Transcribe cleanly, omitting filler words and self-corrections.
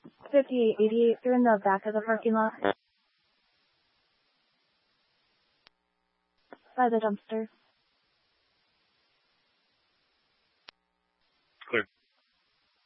5888, you're in the back of the parking lot. By the dumpster.